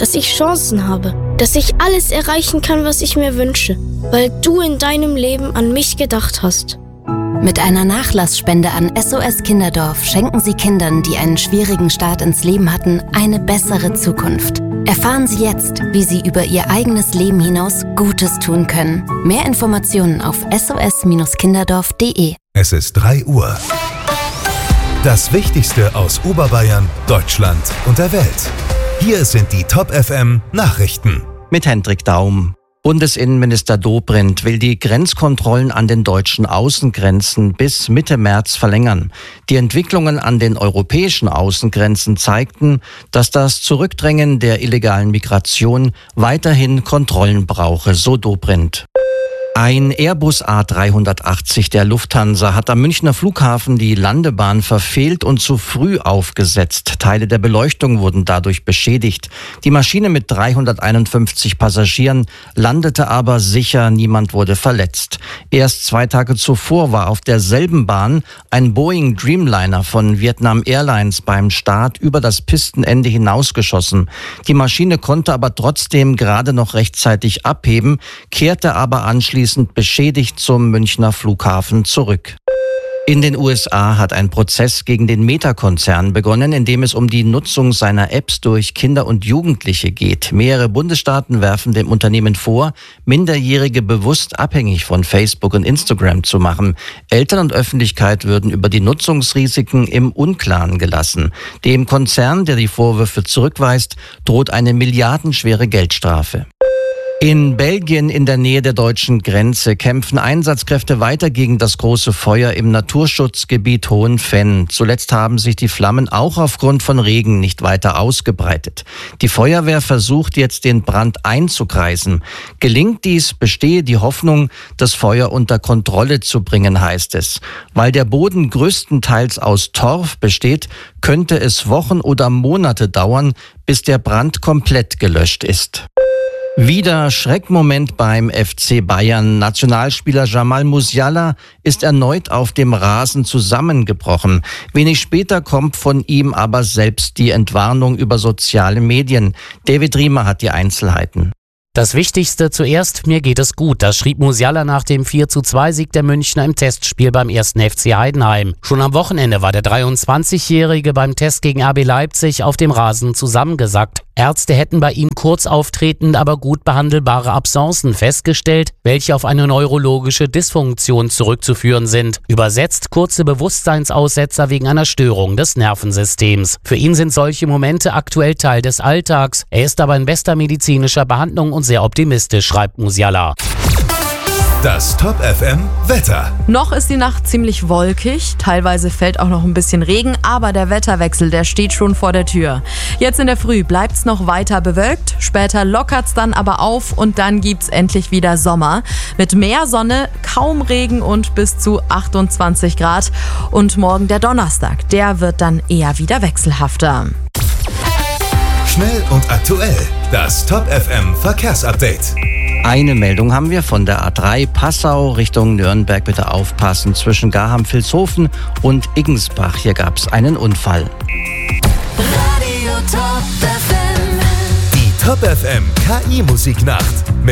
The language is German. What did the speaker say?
dass ich Chancen habe, dass ich alles erreichen kann, was ich mir wünsche, weil du in deinem Leben an mich gedacht hast. Mit einer Nachlassspende an SOS Kinderdorf schenken Sie Kindern, die einen schwierigen Start ins Leben hatten, eine bessere Zukunft. Erfahren Sie jetzt, wie Sie über Ihr eigenes Leben hinaus Gutes tun können. Mehr Informationen auf sos-kinderdorf.de. Es ist 3 Uhr. Das Wichtigste aus Oberbayern, Deutschland und der Welt. Hier sind die Top FM Nachrichten. Mit Hendrik Daum. Bundesinnenminister Dobrindt will die Grenzkontrollen an den deutschen Außengrenzen bis Mitte März verlängern. Die Entwicklungen an den europäischen Außengrenzen zeigten, dass das Zurückdrängen der illegalen Migration weiterhin Kontrollen brauche, so Dobrindt. Ein Airbus A380 der Lufthansa hat am Münchner Flughafen die Landebahn verfehlt und zu früh aufgesetzt. Teile der Beleuchtung wurden dadurch beschädigt. Die Maschine mit 351 Passagieren landete aber sicher, niemand wurde verletzt. Erst 2 Tage zuvor war auf derselben Bahn ein Boeing Dreamliner von Vietnam Airlines beim Start über das Pistenende hinausgeschossen. Die Maschine konnte aber trotzdem gerade noch rechtzeitig abheben, kehrte aber anschließend beschädigt zum Münchner Flughafen zurück. In den USA hat ein Prozess gegen den Meta-Konzern begonnen, in dem es um die Nutzung seiner Apps durch Kinder und Jugendliche geht. Mehrere Bundesstaaten werfen dem Unternehmen vor, Minderjährige bewusst abhängig von Facebook und Instagram zu machen. Eltern und Öffentlichkeit würden über die Nutzungsrisiken im Unklaren gelassen. Dem Konzern, der die Vorwürfe zurückweist, droht eine milliardenschwere Geldstrafe. In Belgien in der Nähe der deutschen Grenze kämpfen Einsatzkräfte weiter gegen das große Feuer im Naturschutzgebiet Hohenfenn. Zuletzt haben sich die Flammen auch aufgrund von Regen nicht weiter ausgebreitet. Die Feuerwehr versucht jetzt, den Brand einzukreisen. Gelingt dies, bestehe die Hoffnung, das Feuer unter Kontrolle zu bringen, heißt es. Weil der Boden größtenteils aus Torf besteht, könnte es Wochen oder Monate dauern, bis der Brand komplett gelöscht ist. Wieder Schreckmoment beim FC Bayern. Nationalspieler Jamal Musiala ist erneut auf dem Rasen zusammengebrochen. Wenig später kommt von ihm aber selbst die Entwarnung über soziale Medien. David Riemer hat die Einzelheiten. Das Wichtigste zuerst, mir geht es gut, das schrieb Musiala nach dem 4:2-Sieg der Münchner im Testspiel beim 1. FC Heidenheim. Schon am Wochenende war der 23-Jährige beim Test gegen RB Leipzig auf dem Rasen zusammengesackt. Ärzte hätten bei ihm kurz auftretend, aber gut behandelbare Absencen festgestellt, welche auf eine neurologische Dysfunktion zurückzuführen sind. Übersetzt kurze Bewusstseinsaussetzer wegen einer Störung des Nervensystems. Für ihn sind solche Momente aktuell Teil des Alltags. Er ist aber in bester medizinischer Behandlung und sehr optimistisch, schreibt Musiala. Das Top FM Wetter. Noch ist die Nacht ziemlich wolkig, teilweise fällt auch noch ein bisschen Regen, aber der Wetterwechsel, der steht schon vor der Tür. Jetzt in der Früh bleibt's noch weiter bewölkt, später lockert's dann aber auf und dann gibt's endlich wieder Sommer. Mit mehr Sonne, kaum Regen und bis zu 28 Grad. Und morgen der Donnerstag, der wird dann eher wieder wechselhafter. Schnell und aktuell. Das Top FM Verkehrsupdate. Eine Meldung haben wir von der A3 Passau Richtung Nürnberg. Bitte aufpassen, zwischen Garham-Vilshofen und Iggensbach. Hier gab es einen Unfall. Die Top FM KI Musiknacht.